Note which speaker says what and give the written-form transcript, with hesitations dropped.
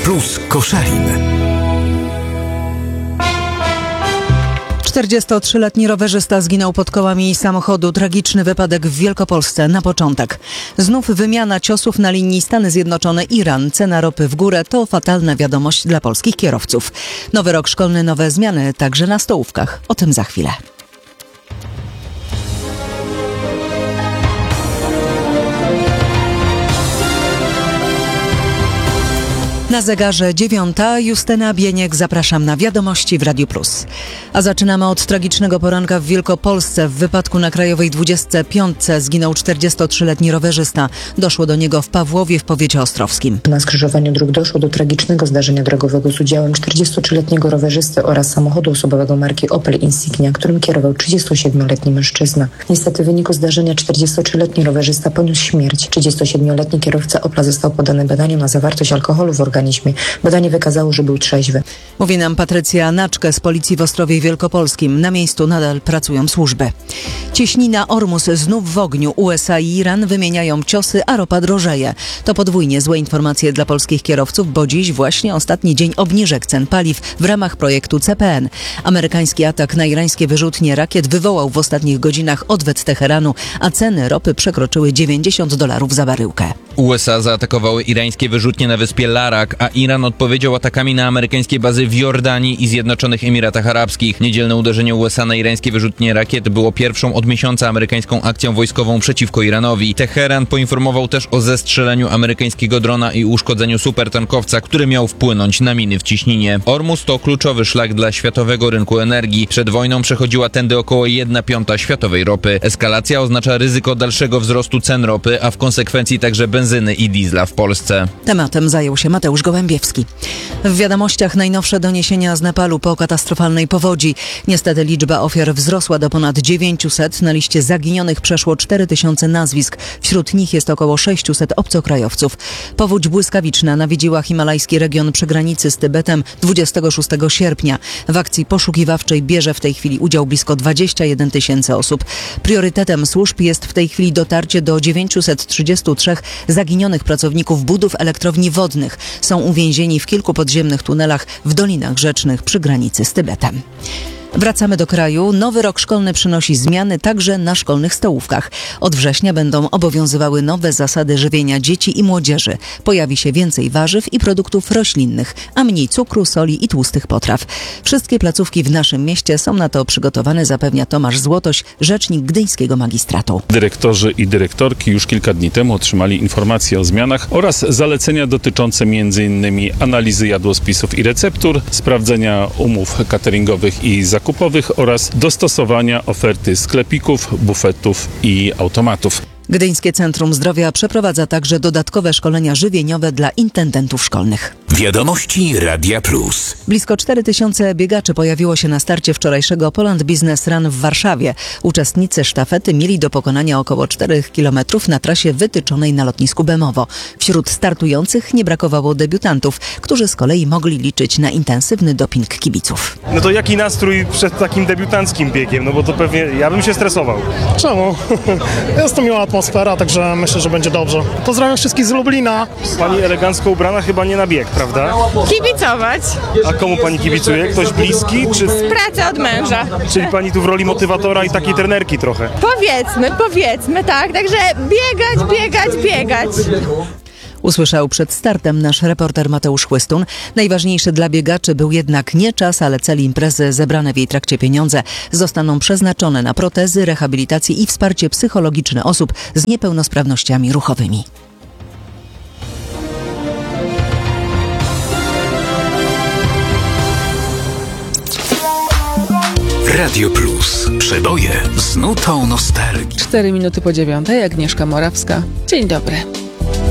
Speaker 1: Plus Koszalin.
Speaker 2: 43-letni rowerzysta zginął pod kołami samochodu. Tragiczny wypadek w Wielkopolsce na początek. Znów wymiana ciosów na linii Stany Zjednoczone-Iran. Cena ropy w górę to fatalna wiadomość dla polskich kierowców. Nowy rok szkolny, nowe zmiany także na stołówkach. O tym za chwilę. Na zegarze 9:00. Justyna Bieniek, zapraszam na wiadomości w Radiu Plus. A zaczynamy od tragicznego poranka w Wielkopolsce. W wypadku na Krajowej 25 zginął 43-letni rowerzysta. Doszło do niego w Pawłowie w powiecie ostrowskim.
Speaker 3: Na skrzyżowaniu dróg doszło do tragicznego zdarzenia drogowego z udziałem 43-letniego rowerzysty oraz samochodu osobowego marki Opel Insignia, którym kierował 37-letni mężczyzna. Niestety w wyniku zdarzenia 43-letni rowerzysta poniósł śmierć. 37-letni kierowca Opla został poddany badaniu na zawartość alkoholu w organizmie. Badanie wykazało, że był trzeźwy.
Speaker 2: Mówi nam Patrycja Naczkę z Policji w Ostrowie Wielkopolskim. Na miejscu nadal pracują służby. Cieśnina Ormus znów w ogniu. USA i Iran wymieniają ciosy, a ropa drożeje. To podwójnie złe informacje dla polskich kierowców, bo dziś właśnie ostatni dzień obniżek cen paliw w ramach projektu CPN. Amerykański atak na irańskie wyrzutnie rakiet wywołał w ostatnich godzinach odwet Teheranu, a ceny ropy przekroczyły $90 za baryłkę.
Speaker 4: USA zaatakowały irańskie wyrzutnie na wyspie Larak, a Iran odpowiedział atakami na amerykańskie bazy w Jordanii i Zjednoczonych Emiratach Arabskich. Niedzielne uderzenie USA na irańskie wyrzutnie rakiet było pierwszą od miesiąca amerykańską akcją wojskową przeciwko Iranowi. Teheran poinformował też o zestrzeleniu amerykańskiego drona i uszkodzeniu supertankowca, który miał wpłynąć na miny w ciśnienie. Ormus to kluczowy szlak dla światowego rynku energii. Przed wojną przechodziła tędy około 1/5 światowej ropy. Eskalacja oznacza ryzyko dalszego wzrostu cen ropy, a w konsekwencji także benzyny i diesla w Polsce.
Speaker 2: Tematem zajął się Mateusz Gołębiewski. W wiadomościach najnowsze doniesienia z Nepalu po katastrofalnej powodzi. Niestety liczba ofiar wzrosła do ponad 900. Na liście zaginionych przeszło 4000 nazwisk. Wśród nich jest około 600 obcokrajowców. Powódź błyskawiczna nawiedziła himalajski region przy granicy z Tybetem 26 sierpnia. W akcji poszukiwawczej bierze w tej chwili udział blisko 21 000 osób. Priorytetem służb jest w tej chwili dotarcie do 933 zaginionych pracowników budów elektrowni wodnych. Są uwięzieni w kilku podziemnych tunelach w dolinach rzecznych przy granicy z Tybetem. Wracamy do kraju. Nowy rok szkolny przynosi zmiany także na szkolnych stołówkach. Od września będą obowiązywały nowe zasady żywienia dzieci i młodzieży. Pojawi się więcej warzyw i produktów roślinnych, a mniej cukru, soli i tłustych potraw. Wszystkie placówki w naszym mieście są na to przygotowane, zapewnia Tomasz Złotoś, rzecznik Gdyńskiego Magistratu.
Speaker 5: Dyrektorzy i dyrektorki już kilka dni temu otrzymali informacje o zmianach oraz zalecenia dotyczące m.in. analizy jadłospisów i receptur, sprawdzenia umów cateringowych i zakupowych oraz dostosowania oferty sklepików, bufetów i automatów.
Speaker 2: Gdyńskie Centrum Zdrowia przeprowadza także dodatkowe szkolenia żywieniowe dla intendentów szkolnych.
Speaker 1: Wiadomości Radia Plus.
Speaker 2: Blisko 4000 biegaczy pojawiło się na starcie wczorajszego Poland Business Run w Warszawie. Uczestnicy sztafety mieli do pokonania około 4 km na trasie wytyczonej na lotnisku Bemowo. Wśród startujących nie brakowało debiutantów, którzy z kolei mogli liczyć na intensywny doping kibiców.
Speaker 6: No to jaki nastrój przed takim debiutanckim biegiem? No bo to pewnie ja bym się stresował.
Speaker 7: Czemu? Jest to miła atmosfera, także myślę, że będzie dobrze. Pozdrawiam wszystkich z Lublina.
Speaker 6: Pani elegancko ubrana chyba nie na bieg, prawda?
Speaker 8: Kibicować.
Speaker 6: A komu pani kibicuje? Ktoś bliski? Czy...
Speaker 8: Pracę od męża.
Speaker 6: Czyli pani tu w roli motywatora i takiej trenerki trochę?
Speaker 8: Powiedzmy, tak. Także biegać.
Speaker 2: Usłyszał przed startem nasz reporter Mateusz Chłystun. Najważniejszy dla biegaczy był jednak nie czas, ale cel imprezy. Zebrane w jej trakcie pieniądze zostaną przeznaczone na protezy, rehabilitację i wsparcie psychologiczne osób z niepełnosprawnościami ruchowymi.
Speaker 1: Radio Plus. Przeboje z nutą nostalgii.
Speaker 9: 4 minuty po 9:00. Agnieszka Morawska. Dzień dobry.